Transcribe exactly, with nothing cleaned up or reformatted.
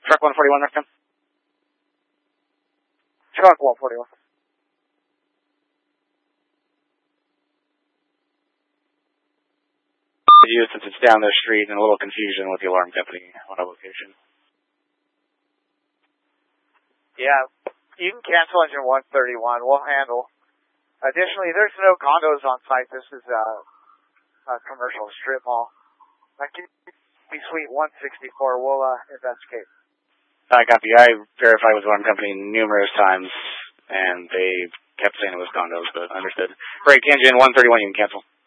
Truck one forty-one, Northbound. Truck one forty-one. You, since it's down the street, and a little confusion with the alarm company on a location. Yeah, you can cancel engine one thirty-one. We'll handle. Additionally, there's no condos on site. This is a, a commercial strip mall. That can be suite one sixty-four. We'll uh, investigate. I copy. I verified with the alarm company numerous times, and they kept saying it was condos, but understood. Break engine one thirty-one, you can cancel.